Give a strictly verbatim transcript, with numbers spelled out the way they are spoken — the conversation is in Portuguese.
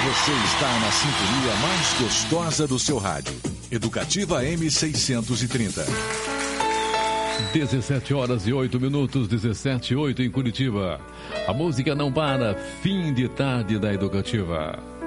Você está na sintonia mais gostosa do seu rádio. Educativa M seiscentos e trinta. dezessete horas e oito minutos, dezessete e oito em Curitiba. A música não para, fim de tarde da Educativa.